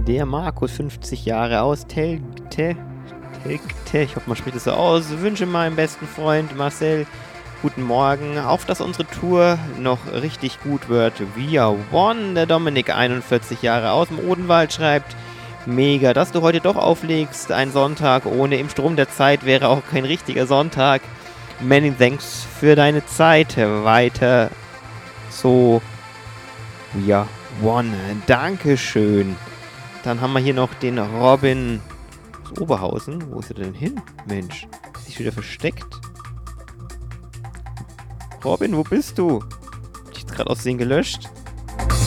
Der Markus, 50 Jahre aus Telgte. Ich hoffe, man spricht es so aus. Wünsche meinem besten Freund Marcel guten Morgen. Auf, dass unsere Tour noch richtig gut wird. Wir won. Der Dominik, 41 Jahre aus dem Odenwald, schreibt: Mega, dass du heute doch auflegst. Ein Sonntag ohne im Strom der Zeit wäre auch kein richtiger Sonntag. Many thanks für deine Zeit. Weiter so. Ja, one. Dankeschön. Dann haben wir hier noch den Robin aus Oberhausen. Wo ist er denn hin? Mensch, ist sich wieder versteckt. Robin, wo bist du? Hab ich jetzt gerade aus Versehen gelöscht?